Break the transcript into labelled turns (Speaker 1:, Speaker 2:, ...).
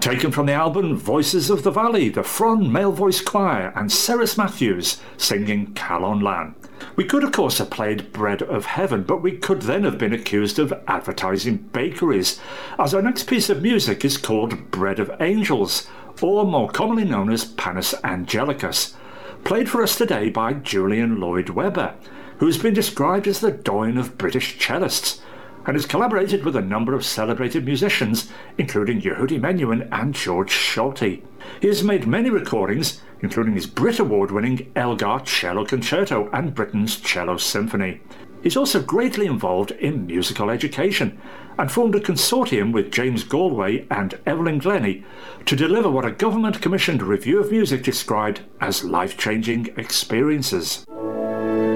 Speaker 1: Taken from the album Voices of the Valley, the Fron Male Voice Choir and Cerys Matthews singing Calon Lan. We could of course have played Bread of Heaven, but we could then have been accused of advertising bakeries, as our next piece of music is called Bread of Angels, or more commonly known as Panis Angelicus, played for us today by Julian Lloyd Webber, who has been described as the Doyen of British cellists, and has collaborated with a number of celebrated musicians, including Yehudi Menuhin and George Solti. He has made many recordings, including his Brit Award-winning Elgar Cello Concerto and Britain's Cello Symphony. He's also greatly involved in musical education, and formed a consortium with James Galway and Evelyn Glennie to deliver what a government-commissioned review of music described as life-changing experiences.